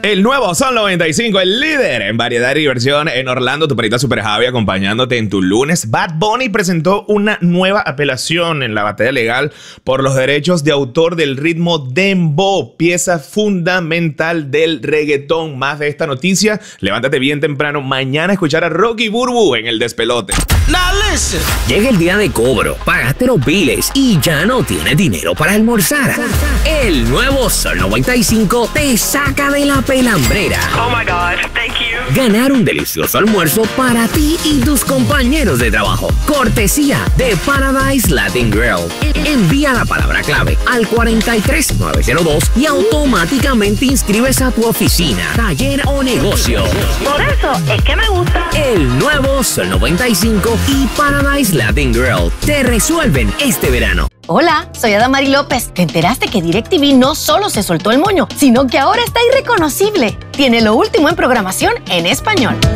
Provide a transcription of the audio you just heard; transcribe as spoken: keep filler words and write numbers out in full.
El nuevo Sol noventa y cinco, el líder en variedad y diversión en Orlando. Tu perita Super Javi acompañándote en tu lunes. Bad Bunny presentó una nueva apelación en la batalla legal por los derechos de autor del ritmo dembow, pieza fundamental del reggaetón. Más de esta noticia, levántate bien temprano mañana a escuchar a Rocky Burbu en El Despelote. Llega el día de cobro, pagaste los biles y ya no tienes dinero para almorzar. El nuevo Sol noventa y cinco te saca de la pelambrera. Oh my God, thank you. Ganar un delicioso almuerzo para ti y tus compañeros de trabajo. Cortesía de Paradise Latin Grill. Envía la palabra clave al cuatro tres nueve cero dos y automáticamente inscribes a tu oficina, taller o negocio. Por eso es que me gusta. El nuevo Sol noventa y cinco y Paradise Latin Grill te resuelven este verano. Hola, soy Adamari López. ¿Te enteraste que DirecTV no solo se soltó el moño, sino que ahora está irreconocible? Tiene lo último en programación en español.